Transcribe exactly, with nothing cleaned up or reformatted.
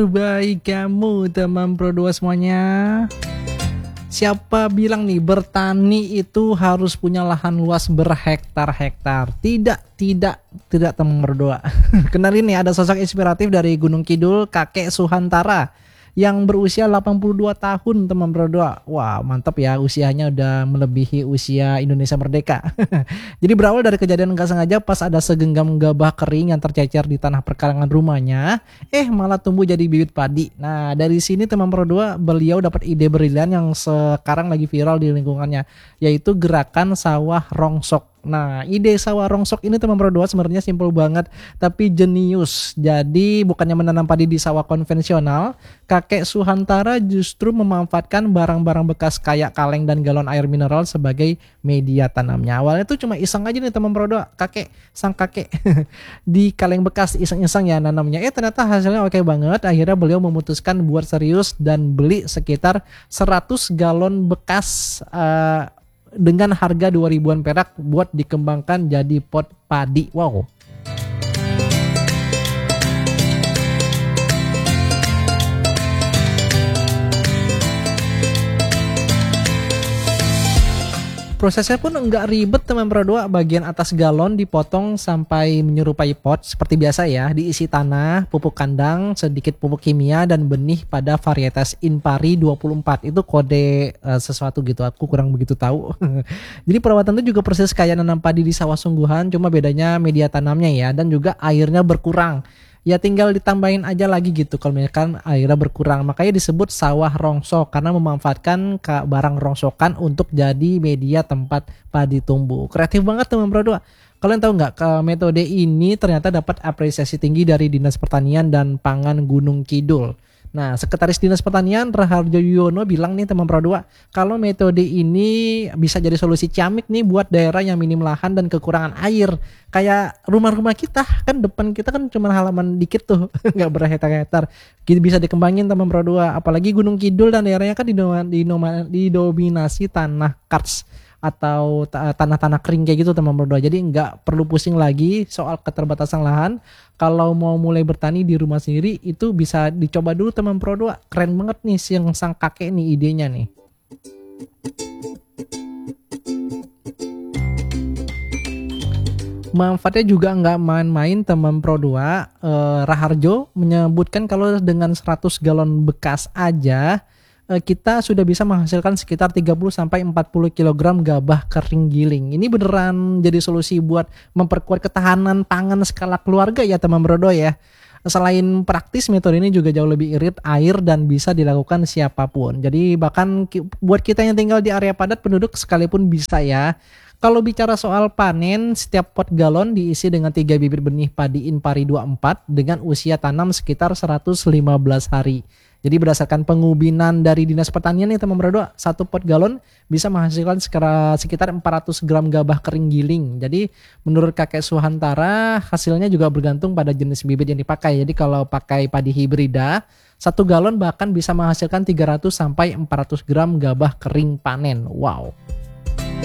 Baik kamu teman Pro dua semuanya. Siapa bilang nih bertani itu harus punya lahan luas berhektar-hektar? Tidak, tidak, tidak teman Pro dua. Kenalin nih ada sosok inspiratif dari Gunung Kidul, kakek Suhantara yang berusia delapan puluh dua tahun teman Pro dua. Wah mantap ya, usianya udah melebihi usia Indonesia merdeka. Jadi berawal dari kejadian nggak sengaja pas ada segenggam gabah kering yang tercecer di tanah perkarangan rumahnya, eh malah tumbuh jadi bibit padi. Nah dari sini teman Pro dua beliau dapat ide brilian yang sekarang lagi viral di lingkungannya, yaitu gerakan sawah rongsok. Nah ide sawah rongsok ini teman Pro dua sebenarnya simpel banget tapi jenius. Jadi bukannya menanam padi di sawah konvensional, kakek Suhantara justru memanfaatkan barang-barang bekas kayak kaleng dan galon air mineral sebagai media tanamnya. Awalnya tuh cuma iseng aja nih teman Pro dua, kakek sang kakek di kaleng bekas iseng-iseng ya nanamnya. Eh ternyata hasilnya oke banget. Akhirnya beliau memutuskan buat serius dan beli sekitar seratus galon bekas uh, dengan harga dua ribuan perak buat dikembangkan jadi pot padi. Wow. Prosesnya pun enggak ribet teman Pro dua. Bagian atas galon dipotong sampai menyerupai pot seperti biasa ya. Diisi tanah, pupuk kandang, sedikit pupuk kimia dan benih pada varietas Inpari dua puluh empat. Itu kode uh, sesuatu gitu. Aku kurang begitu tahu. Jadi perawatan itu juga persis kayak nanam padi di sawah sungguhan, cuma bedanya media tanamnya ya dan juga airnya berkurang. Ya tinggal ditambahin aja lagi gitu kalau misalkan airnya berkurang. Makanya disebut sawah rongsok karena memanfaatkan barang rongsokan untuk jadi media tempat padi tumbuh. Kreatif banget teman Pro dua. Kalian tahu nggak metode ini ternyata dapat apresiasi tinggi dari Dinas Pertanian dan Pangan Gunung Kidul. Nah, Sekretaris Dinas Pertanian Raharjo Yuwono bilang nih teman Pro dua, kalau metode ini bisa jadi solusi ciamik nih buat daerah yang minim lahan dan kekurangan air. Kayak rumah-rumah kita, kan depan kita kan cuma halaman dikit tuh, nggak berhektar-hektar. Bisa dikembangin teman Pro dua, apalagi Gunung Kidul dan daerahnya kan didominasi tanah karst atau tanah-tanah kering kayak gitu teman Pro dua. Jadi nggak perlu pusing lagi soal keterbatasan lahan. Kalau mau mulai bertani di rumah sendiri itu bisa dicoba dulu teman Pro dua. Keren banget nih si yang sang kakek nih idenya nih. Manfaatnya juga nggak main-main teman Pro dua. Eh, Raharjo menyebutkan kalau dengan seratus galon bekas aja kita sudah bisa menghasilkan sekitar tiga puluh sampai empat puluh kilogram gabah kering giling. Ini beneran jadi solusi buat memperkuat ketahanan pangan skala keluarga ya teman Pro dua ya. Selain praktis, metode ini juga jauh lebih irit air dan bisa dilakukan siapapun. Jadi bahkan buat kita yang tinggal di area padat penduduk sekalipun bisa ya. Kalau bicara soal panen, setiap pot galon diisi dengan tiga bibit benih padi Inpari dua puluh empat dengan usia tanam sekitar seratus lima belas hari. Jadi berdasarkan pengubinan dari Dinas Pertanian nih teman Pro dua, satu pot galon bisa menghasilkan sekitar empat ratus gram gabah kering giling. Jadi menurut kakek Suhantara hasilnya juga bergantung pada jenis bibit yang dipakai. Jadi kalau pakai padi hibrida, satu galon bahkan bisa menghasilkan tiga ratus sampai empat ratus gram gabah kering panen. Wow.